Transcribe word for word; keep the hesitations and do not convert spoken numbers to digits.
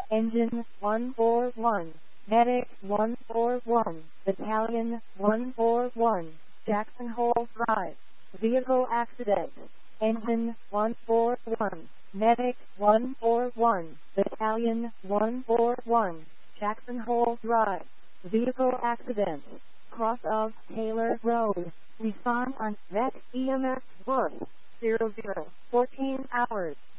Engine one four one, Medic one four one, Battalion one four one, Jackson Hole Drive, Vehicle Accident. Engine one four one, Medic one four one, Battalion one four one, Jackson Hole Drive, Vehicle Accident. Cross of Taylor Road. Respond on V E T E M S Bus zero zero fourteen hours.